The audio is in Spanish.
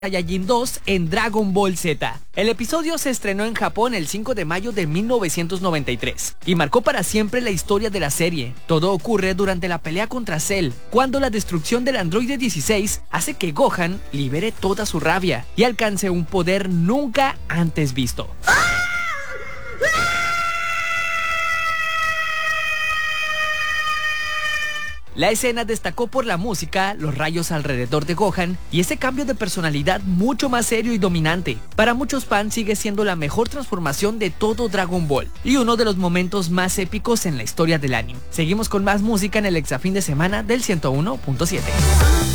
Saiyajin 2 en Dragon Ball Z. El episodio se estrenó en Japón el 5 de mayo de 1993 y marcó para siempre la historia de la serie. Todo ocurre durante la pelea contra Cell, cuando la destrucción del androide 16 hace que Gohan libere toda su rabia y alcance un poder nunca antes visto. La escena destacó por la música, los rayos alrededor de Gohan y ese cambio de personalidad mucho más serio y dominante. Para muchos fans sigue siendo la mejor transformación de todo Dragon Ball y uno de los momentos más épicos en la historia del anime. Seguimos con más música en el Exafín de semana del 101.7.